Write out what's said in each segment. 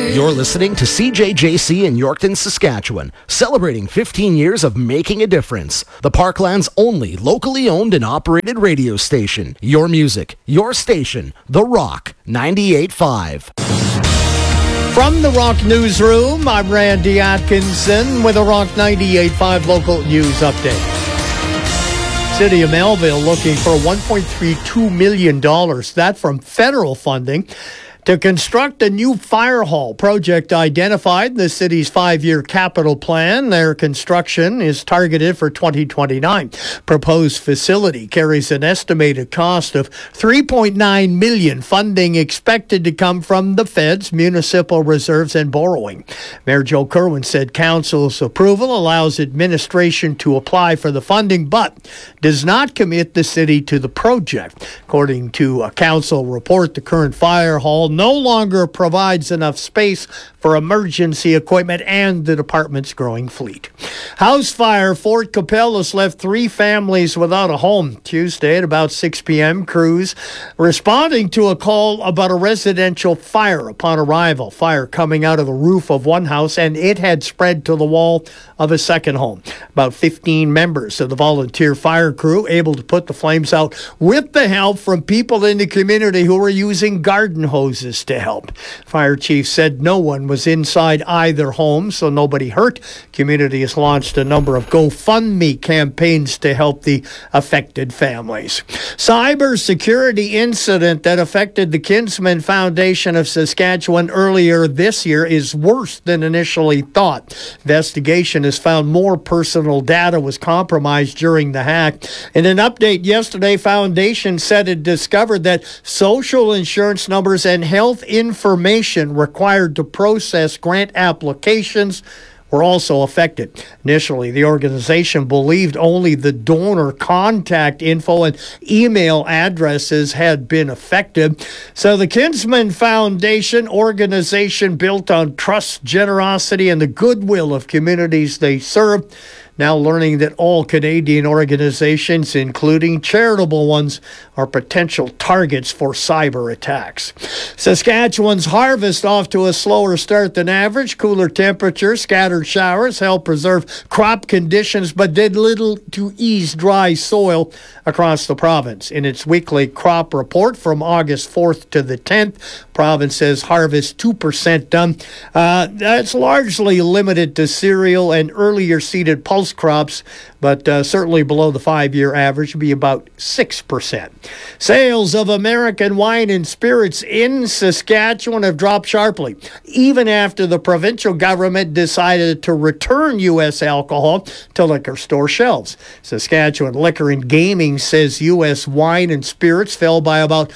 You're listening to CJJC in Yorkton, Saskatchewan, celebrating 15 years of making a difference. The Parkland's only locally owned and operated radio station. Your music, your station, The Rock 98.5. From the Rock Newsroom, I'm Randy Atkinson with a Rock 98.5 local news update. City of Melville looking for $1.32 million. That from federal funding to construct a new fire hall. Project identified in the city's 5-year capital plan. Their construction is targeted for 2029. Proposed facility carries an estimated cost of $3.9 million. Funding expected to come from the feds, municipal reserves, and borrowing. Mayor Joe Kerwin said council's approval allows administration to apply for the funding, but does not commit the city to the project. According to a council report, the current fire hall no longer provides enough space for emergency equipment and the department's growing fleet. House fire, Fort Capellas left 3 families without a home Tuesday at about 6 p.m. Crews responding to a call about a residential fire upon arrival. Fire coming out of the roof of one house, and it had spread to the wall of a second home. About 15 members of the volunteer fire crew able to put the flames out with the help from people in the community who were using garden hoses to help. Fire chief said no one was inside either home, so nobody hurt. Community has launched a number of GoFundMe campaigns to help the affected families. Cybersecurity incident that affected the Kinsman Foundation of Saskatchewan earlier this year is worse than initially thought. Investigation has found more personal data was compromised during the hack. In an update yesterday, Foundation said it discovered that social insurance numbers and health information required to process grant applications were also affected. Initially, the organization believed only the donor contact info and email addresses had been affected. So the Kinsman Foundation, organization built on trust, generosity, and the goodwill of communities they serve, now learning that all Canadian organizations, including charitable ones, are potential targets for cyber attacks. Saskatchewan's harvest off to a slower start than average. Cooler temperatures, scattered showers helped preserve crop conditions, but did little to ease dry soil across the province. In its weekly crop report from August 4th to the 10th, province says harvest 2% done. That's largely limited to cereal and earlier seeded pulse crops, but certainly below the 5-year average, would be about 6%. Sales of American wine and spirits in Saskatchewan have dropped sharply, even after the provincial government decided to return U.S. alcohol to liquor store shelves. Saskatchewan Liquor and Gaming says U.S. wine and spirits fell by about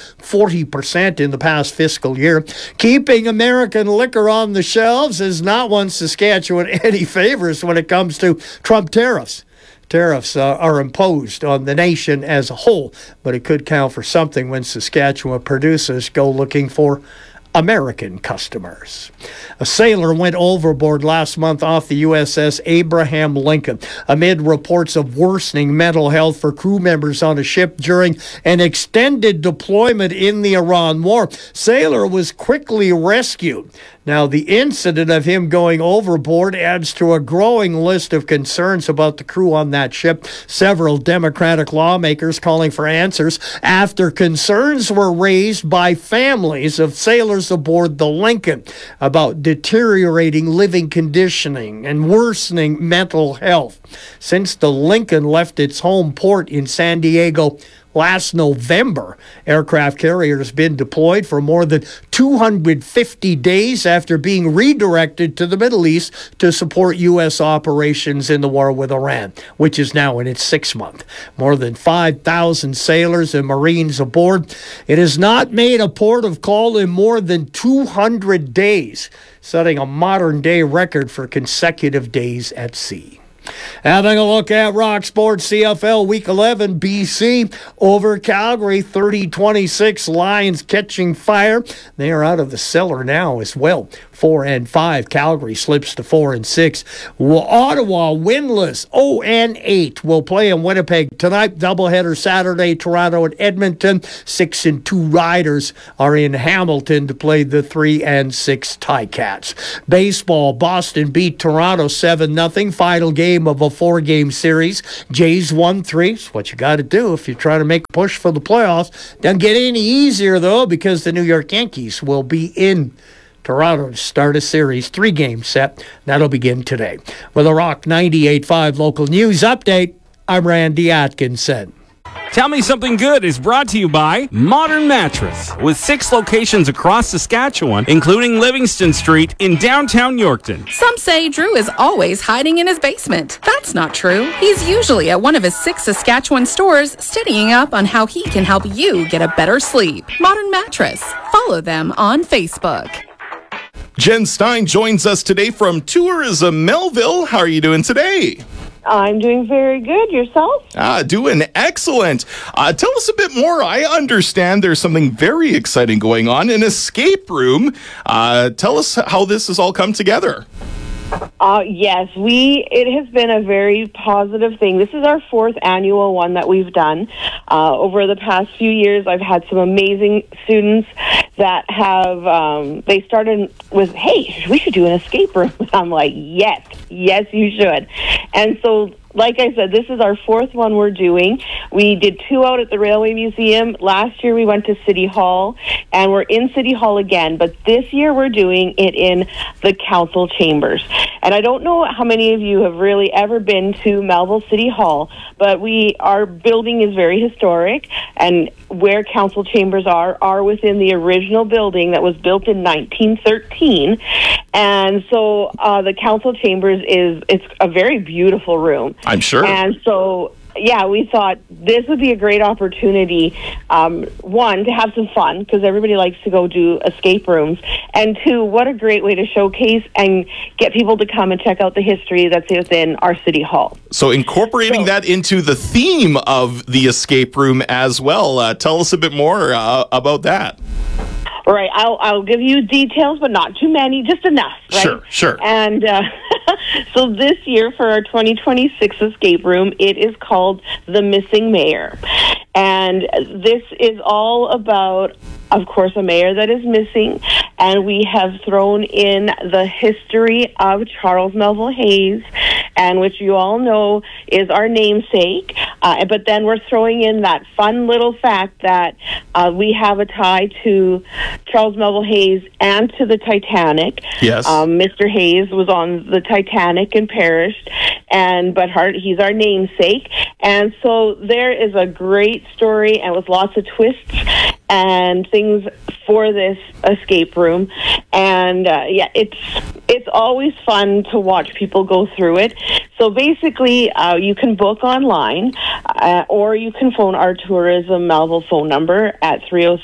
40% in the past fiscal year. Keeping American liquor on the shelves has not won Saskatchewan any favors when it comes to Trump tariffs. Tariffs are imposed on the nation as a whole, but it could count for something when Saskatchewan producers go looking for American customers. A sailor went overboard last month off the USS Abraham Lincoln amid reports of worsening mental health for crew members on a ship during an extended deployment in the Iran war. Sailor was quickly rescued. Now, the incident of him going overboard adds to a growing list of concerns about the crew on that ship. Several Democratic lawmakers calling for answers after concerns were raised by families of sailors aboard the Lincoln about deteriorating living conditioning and worsening mental health. Since the Lincoln left its home port in San Diego last November, aircraft carrier has been deployed for more than 250 days after being redirected to the Middle East to support U.S. operations in the war with Iran, which is now in its 6th month. More than 5,000 sailors and Marines aboard. It has not made a port of call in more than 200 days, setting a modern-day record for consecutive days at sea. Having a look at Rock Sports CFL Week 11, BC over Calgary, 30-26. Lions catching fire. They are out of the cellar now as well. 4-5. Calgary slips to 4-6. Ottawa winless, 0-8. Will play in Winnipeg tonight. Doubleheader Saturday, Toronto and Edmonton. 6-2 Riders are in Hamilton to play the 3-6 Ticats. Baseball, Boston beat Toronto 7-0. Final game of a 4-game series. Jays 1-3. It's what you got to do if you're trying to make a push for the playoffs. Doesn't get any easier, though, because the New York Yankees will be in Toronto to start a series. 3-game set. That'll begin today. With a Rock 98.5 local news update, I'm Randy Atkinson. Tell Me Something Good is brought to you by Modern Mattress, with 6 locations across Saskatchewan, including Livingston Street in downtown Yorkton. Some say Drew is always hiding in his basement. That's not true. He's usually at one of his 6 Saskatchewan stores, studying up on how he can help you get a better sleep. Modern Mattress. Follow them on Facebook. Jen Stein joins us today from Tourism Melville. How are you doing today? I'm doing very good. Yourself? Doing excellent. Tell us a bit more. I understand there's something very exciting going on, an escape room. Tell us how this has all come together. Yes, it has been a very positive thing. This is our 4th annual one that we've done. Over the past few years, I've had some amazing students that have, they started with, hey, we should do an escape room. I'm like, yes, you should. And so, like I said, this is our 4th one we're doing. We did 2 out at the Railway Museum. Last year we went to City Hall, and we're in City Hall again. But this year we're doing it in the council chambers. And I don't know how many of you have really ever been to Melville City Hall, but our building is very historic, and where council chambers are within the original building that was built in 1913. And so the council chambers it's a very beautiful room. I'm sure. And so, yeah, we thought this would be a great opportunity, 1, to have some fun, because everybody likes to go do escape rooms, and 2, what a great way to showcase and get people to come and check out the history that's within our City Hall. So incorporating that into the theme of the escape room as well. Tell us a bit more about that. All right, I'll give you details, but not too many, just enough, right? Sure. And so this year for our 2026 escape room, it is called The Missing Mayor. And this is all about, of course, a mayor that is missing. And we have thrown in the history of Charles Melville Hayes, and which you all know is our namesake. But then we're throwing in that fun little fact that we have a tie to Charles Melville Hayes and to the Titanic. Yes. Mr. Hayes was on the Titanic and perished, but he's our namesake. And so there is a great story, and with lots of twists and things for this escape room. And it's always fun to watch people go through it. So basically, you can book online, or you can phone our Tourism Melville phone number at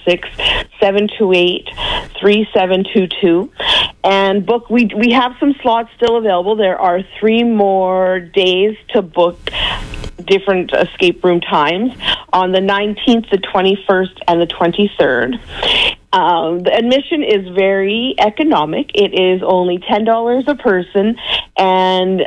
306-728-3722 and book. We have some slots still available. There are 3 more days to book different escape room times on the 19th, the 21st, and the 23rd. The admission is very economic. It is only $10 a person, and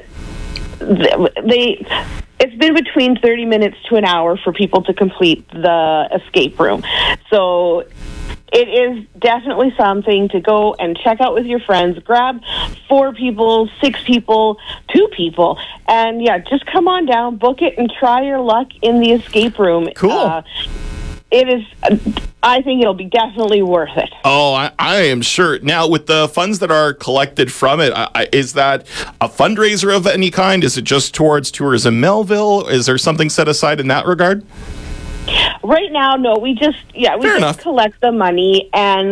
it's been between 30 minutes to an hour for people to complete the escape room. So it is definitely something to go and check out with your friends. Grab 4 people, 6 people, 2 people, and just come on down, book it, and try your luck in the escape room. Cool. It is. I think it'll be definitely worth it. Oh, I am sure. Now, with the funds that are collected from it, is that a fundraiser of any kind? Is it just towards Tourism Melville? Is there something set aside in that regard? Right now, no. We just collect the money, and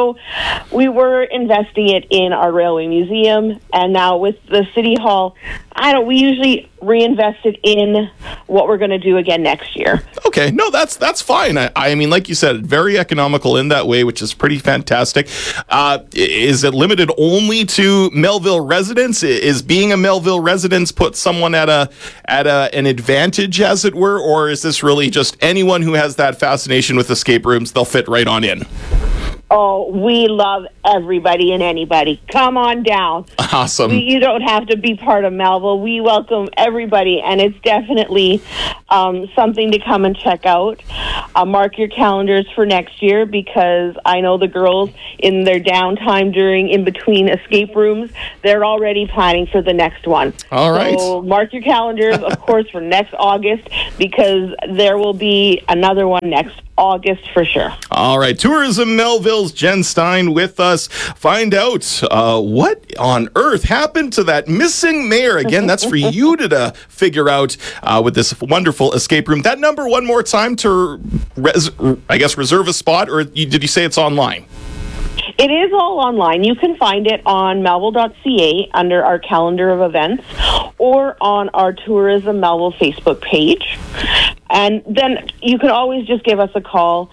we were investing it in our Railway Museum, and now with the City Hall, we usually reinvest it in what we're going to do again next year. Okay, no, that's fine. I mean, like you said, very economical in that way, which is pretty fantastic. Is it limited only to Melville residents? Is being a Melville resident put someone at an advantage, as it were, or is this really just anyone who has that fascination with escape rooms? They'll fit right on in. Oh, we love everybody and anybody. Come on down. Awesome. You don't have to be part of Melville. We welcome everybody, and it's definitely something to come and check out. Mark your calendars for next year, because I know the girls in their downtime in between escape rooms, they're already planning for the next one. All right. So mark your calendars, of course, for next August, because there will be another one next August for sure. All right. Tourism Melville's Jen Stein with us. Find out what on earth happened to that missing mayor. Again, that's for you to figure out with this wonderful escape room. That number one more time to, reserve a spot, or did you say it's online? It is all online. You can find it on melville.ca under our calendar of events, or on our Tourism Melville Facebook page. And then you can always just give us a call,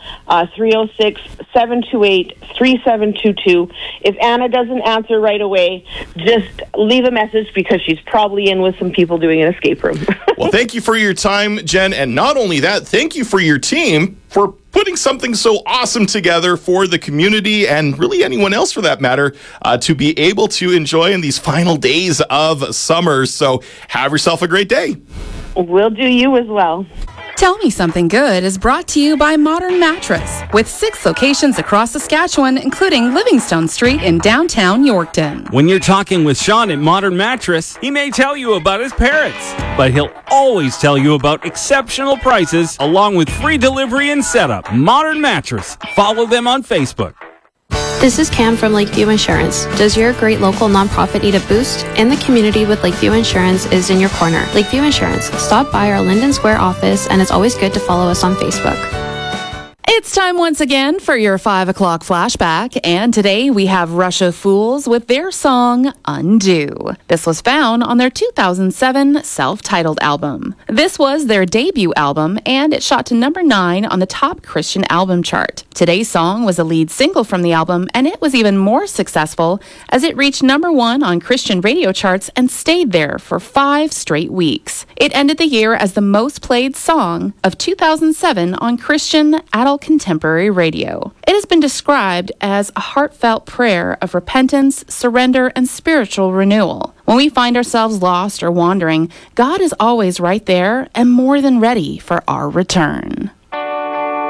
306-728-3722. If Anna doesn't answer right away, just leave a message, because she's probably in with some people doing an escape room. Well, thank you for your time, Jen. And not only that, thank you for your team for putting something so awesome together for the community, and really anyone else for that matter, to be able to enjoy in these final days of summer. So have yourself a great day. We'll do you as well. Tell Me Something Good is brought to you by Modern Mattress, with 6 locations across Saskatchewan, including Livingstone Street in downtown Yorkton. When you're talking with Sean at Modern Mattress, he may tell you about his parrots, but he'll always tell you about exceptional prices along with free delivery and setup. Modern Mattress. Follow them on Facebook. This is Cam from Lakeview Insurance. Does your great local nonprofit need a boost? And the community with Lakeview Insurance is in your corner. Lakeview Insurance. Stop by our Linden Square office, and it's always good to follow us on Facebook. It's time once again for your 5 o'clock flashback, and today we have Russia Fools with their song Undo. This was found on their 2007 self-titled album. This was their debut album, and it shot to number 9 on the top Christian album chart. Today's song was a lead single from the album, and it was even more successful as it reached number 1 on Christian radio charts and stayed there for 5 straight weeks. It ended the year as the most played song of 2007 on Christian adult contemporary radio. It has been described as a heartfelt prayer of repentance, surrender, and spiritual renewal. When we find ourselves lost or wandering, God is always right there and more than ready for our return.